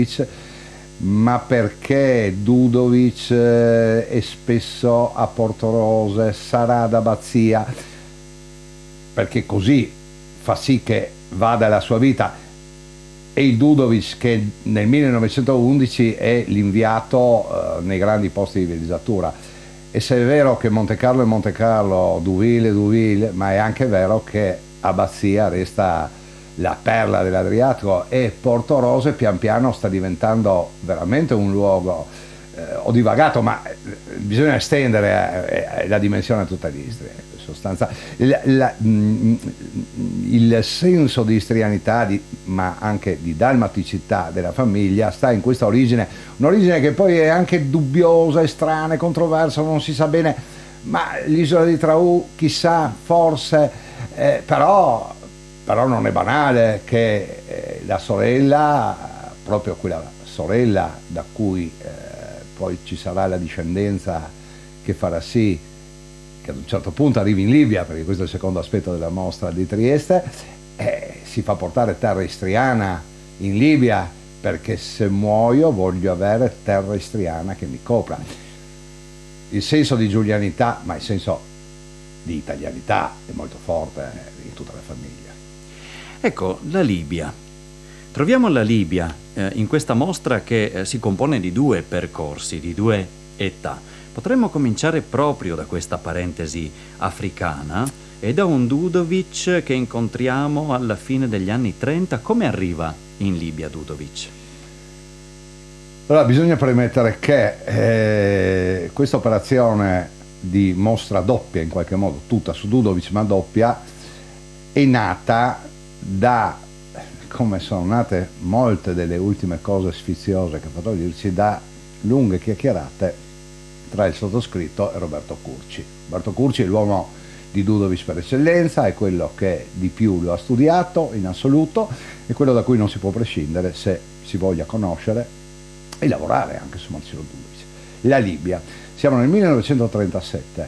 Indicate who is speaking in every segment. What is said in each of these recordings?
Speaker 1: ma perché Dudovic è spesso a Portorose, sarà ad Abbazia, perché così fa sì che vada la sua vita. E il Dudovic che nel 1911 è l'inviato nei grandi posti di villeggiatura. E se è vero che Montecarlo è Montecarlo, Deauville è Deauville, ma è anche vero che Abbazia resta la perla dell'Adriatico e Portorose pian piano sta diventando veramente un luogo, ho divagato, ma bisogna estendere la dimensione a tutta l'Istria. In sostanza, il senso di istrianità, ma anche di dalmaticità della famiglia sta in questa origine, un'origine che poi è anche dubbiosa, è strana, è controversa, non si sa bene, ma l'isola di Traù, chissà, forse, però non è banale che la sorella, proprio quella sorella da cui poi ci sarà la discendenza che farà sì che ad un certo punto arrivi in Libia, perché questo è il secondo aspetto della mostra di Trieste, si fa portare terra istriana in Libia, perché se muoio voglio avere terra istriana che mi copra. Il senso di giulianità, ma il senso di italianità è molto forte in tutta la famiglia.
Speaker 2: Ecco, la Libia. Troviamo la Libia in questa mostra che si compone di due percorsi, di due età. Potremmo cominciare proprio da questa parentesi africana e da un Dudovic che incontriamo alla fine degli anni 30. Come arriva in Libia Dudovic?
Speaker 1: Allora, bisogna premettere che questa operazione di mostra doppia, in qualche modo, tutta su Dudovic ma doppia, è nata da, come sono nate molte delle ultime cose sfiziose che potrò dirci, da lunghe chiacchierate tra il sottoscritto e Roberto Curci. Roberto Curci è l'uomo di Dudovic per eccellenza, è quello che di più lo ha studiato in assoluto, è quello da cui non si può prescindere se si voglia conoscere e lavorare anche su Marcello Dudovic. La Libia, siamo nel 1937,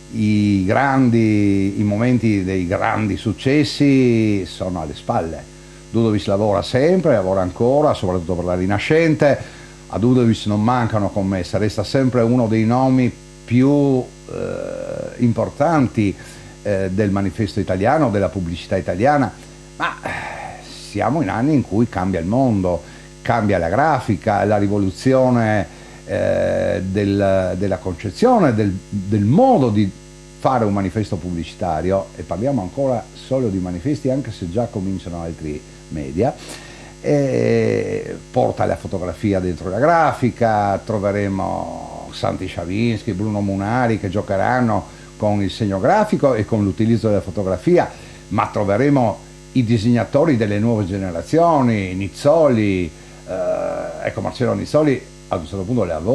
Speaker 1: i momenti dei grandi successi sono alle spalle. Dudovic lavora sempre, lavora ancora, soprattutto per la Rinascente. A Dudovic non mancano commesse, resta sempre uno dei nomi più importanti del manifesto italiano, della pubblicità italiana, ma siamo in anni in cui cambia il mondo, cambia la grafica, la rivoluzione della concezione, del modo di fare un manifesto pubblicitario, e parliamo ancora solo di manifesti anche se già cominciano altri media. E porta la fotografia dentro la grafica, troveremo Santi Sciavinsky, Bruno Munari che giocheranno con il segno grafico e con l'utilizzo della fotografia, ma troveremo i disegnatori delle nuove generazioni, Nizzoli, ecco, Marcello Nizzoli ad un certo punto lavora